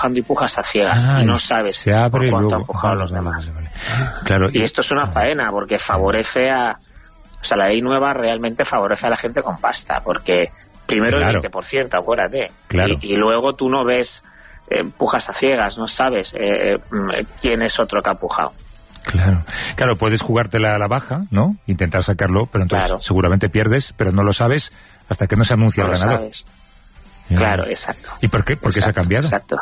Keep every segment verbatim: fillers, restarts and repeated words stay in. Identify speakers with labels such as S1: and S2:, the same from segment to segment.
S1: empujando y pujas a ciegas
S2: ah,
S1: y no sabes
S2: se abre
S1: por cuánto
S2: luego.
S1: han empujado
S2: vale,
S1: los
S2: vale,
S1: demás.
S2: Vale, vale. Claro,
S1: y, y esto es una faena porque favorece a... O sea, la ley nueva realmente favorece a la gente con pasta, porque primero claro. el veinte por ciento, acuérdate.
S2: Claro.
S1: Y, y luego tú no ves, eh, pujas a ciegas, no sabes eh, eh, quién es otro que ha pujado.
S2: Claro, claro, puedes jugártela a la baja, ¿no? Intentar sacarlo, pero entonces claro. seguramente pierdes, pero no lo sabes hasta que no se anuncia
S1: no
S2: el ganador.
S1: Sabes. Claro, exacto.
S2: ¿Y por qué? ¿Por qué
S1: exacto,
S2: se ha cambiado?
S1: Exacto.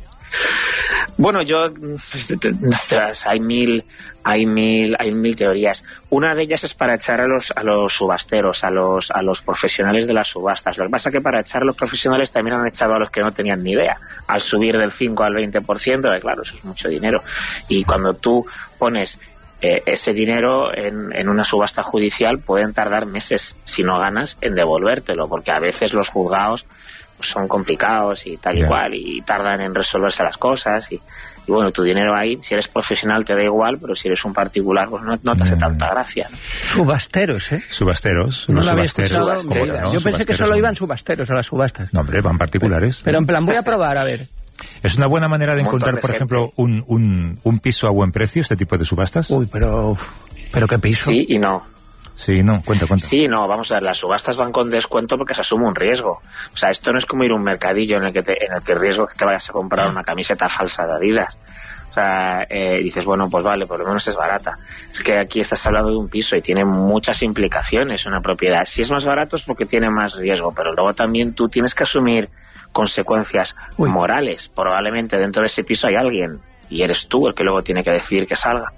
S1: Bueno, yo hay mil, hay mil, hay mil teorías. Una de ellas es para echar a los a los subasteros, a los a los profesionales de las subastas. Lo que pasa es que para echar a los profesionales también han echado a los que no tenían ni idea. Al subir del cinco al veinte por ciento, claro, eso es mucho dinero. Y cuando tú pones eh, ese dinero en, en una subasta judicial, pueden tardar meses, si no ganas, en devolvértelo, porque a veces los juzgados son complicados y tal y yeah. cual, y tardan en resolverse las cosas, y, y bueno, tu dinero ahí, si eres profesional te da igual, pero si eres un particular, pues no, no te hace mm. tanta gracia, ¿no?
S3: Subasteros, ¿eh?
S2: Subasteros.
S3: No lo había
S2: escuchado.
S3: No? Yo pensé subasteros que solo iban subasteros a las subastas.
S2: No, hombre, van particulares.
S3: Pero, pero en plan, voy a probar, a ver.
S2: ¿Es una buena manera de encontrar, de por gente. ejemplo, un, un, un piso a buen precio, este tipo de subastas?
S3: Uy, pero... ¿Pero qué piso?
S1: Sí y no.
S2: Sí, no, cuenta, cuenta.
S1: Sí, no, vamos a ver, las subastas van con descuento porque se asume un riesgo. O sea, esto no es como ir a un mercadillo en el que, te, en el que el riesgo es que te vayas a comprar una camiseta falsa de Adidas. O sea, eh, dices, bueno, pues vale, por lo menos es barata. Es que aquí estás hablando de un piso y tiene muchas implicaciones una propiedad. Si es más barato es porque tiene más riesgo, pero luego también tú tienes que asumir consecuencias Uy. morales. Probablemente dentro de ese piso hay alguien y eres tú el que luego tiene que decidir que salga.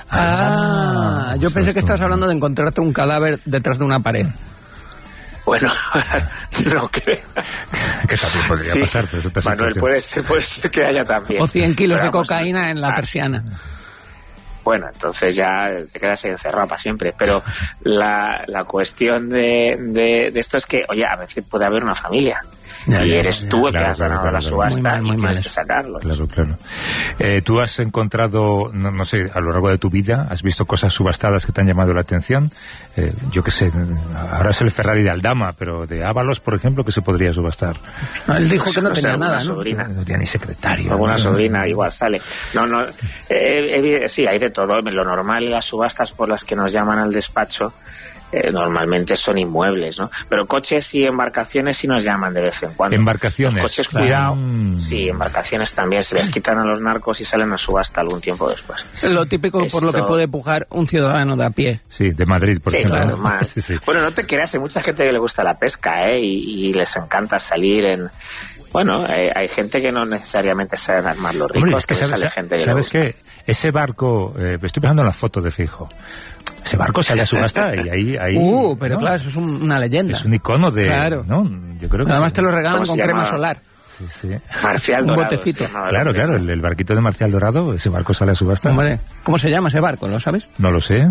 S3: Ah, ah yo pensé que estabas hablando de encontrarte un cadáver detrás de una pared.
S1: Bueno, no creo.
S2: Que también podría sí. pasar, pero eso te
S1: Manuel, puede ser, puede ser que haya también.
S3: O cien kilos pero de vamos, cocaína en la ah, persiana.
S1: Bueno, entonces ya te quedas encerrado para siempre. Pero la, la cuestión de, de, de esto es que, oye, a veces puede haber una familia. Ya, y eres ya, tú ya, el claro, que has ganado claro, la claro, subasta mal, y tienes que sacarlo.
S2: Claro, claro. Eh, ¿Tú has encontrado, no, no sé, a lo largo de tu vida, has visto cosas subastadas que te han llamado la atención? Eh, yo qué sé, ahora es el Ferrari de Aldama, pero de Ábalos, por ejemplo, que se podría subastar.
S3: No, él dijo que no, no tenía
S1: sé,
S3: nada, ¿no?
S1: Sobrina.
S2: No tenía ni secretario.
S1: Alguna
S2: ¿no?
S1: sobrina igual sale. No, no, eh, eh, sí, hay de todo. Lo normal en las subastas por las que nos llaman al despacho Eh, normalmente son inmuebles, ¿no? Pero coches y embarcaciones sí nos llaman de vez en cuando.
S2: ¿Embarcaciones?
S1: Los coches, cuidado. Mm. Sí, embarcaciones también. Se les quitan a los narcos y salen a subasta algún tiempo después.
S3: Lo típico Esto... por lo que puede pujar un ciudadano de a pie.
S2: Sí, de Madrid, por
S1: sí,
S2: ejemplo.
S1: Claro, más. sí, sí. Bueno, no te creas, hay mucha gente que le gusta la pesca, ¿eh? Y, y les encanta salir en... Bueno, eh, hay gente que no necesariamente saben armar los ricos.
S2: Hombre, es que sabes,
S1: sale gente que
S2: ¿sabes qué? Ese barco... Eh, estoy pensando en la foto de Fijo. Ese barco sale a subasta y ahí... ahí
S3: uh, pero
S2: ¿no?
S3: claro, eso es un, una leyenda.
S2: Es un icono de...
S3: Claro.
S2: ¿no? Yo creo que
S3: además
S2: sí.
S3: te lo regalan con crema solar.
S2: Sí, sí.
S1: Marcial Dorado.
S3: Un botecito.
S2: Claro, claro, el, el barquito de Marcial Dorado, ese barco sale a subasta.
S3: Hombre, ¿cómo se llama ese barco? ¿Lo sabes?
S2: No lo sé.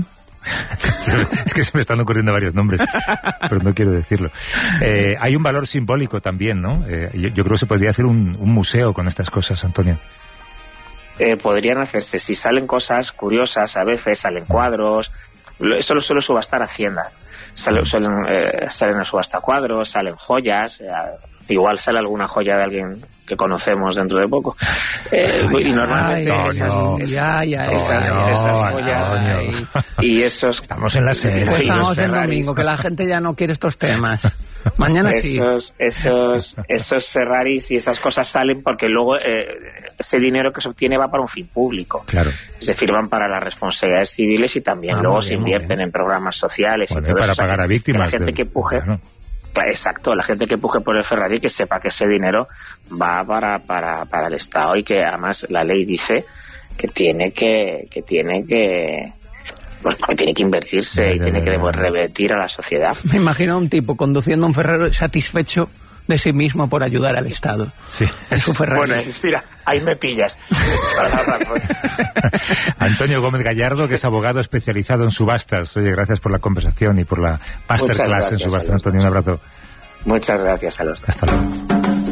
S2: Es que se me están ocurriendo varios nombres, pero no quiero decirlo. Eh, hay un valor simbólico también, ¿no? Eh, yo, yo creo que se podría hacer un, un museo con estas cosas, Antonio.
S1: Eh, podrían hacerse, si salen cosas curiosas, a veces salen cuadros. Eso lo suele subastar Hacienda. Sale, suelen, eh, salen a subasta cuadros, salen joyas, eh, igual sale alguna joya de alguien que conocemos dentro de poco. Eh, ay, y normalmente
S3: ay,
S1: esas,
S3: no,
S1: esas,
S3: ya, ya,
S1: esas,
S3: no,
S1: esas joyas
S3: ay,
S1: y esos...
S2: Estamos en la serie.
S3: Pues estamos en domingo, que la gente ya no quiere estos temas. Mañana sí.
S1: Esos, esos, esos Ferraris y esas cosas salen porque luego eh, ese dinero que se obtiene va para un fin público.
S2: Claro.
S1: Es decir, van para las responsabilidades civiles y también ah, luego se invierten en programas sociales.
S2: Bueno,
S1: y todo
S2: para
S1: eso.
S2: pagar
S1: O sea,
S2: a víctimas.
S1: Que la gente
S2: del...
S1: que puje... Claro. Exacto, la gente que puje por el Ferrari que sepa que ese dinero va para, para, para el Estado y que además la ley dice que tiene que, que tiene que pues que tiene que invertirse ya, y ya, tiene ya, que ya. revertir a la sociedad.
S3: Me imagino a un tipo conduciendo un Ferrari satisfecho de sí mismo por ayudar al Estado.
S2: Sí.
S3: Es un Ferrari.
S1: Bueno, mira, ahí me pillas.
S2: Antonio Gómez Gallardo, que es abogado especializado en subastas. Oye, gracias por la conversación y por la masterclass en subastas. Antonio, un abrazo.
S1: Muchas gracias a los dos.
S2: Hasta luego.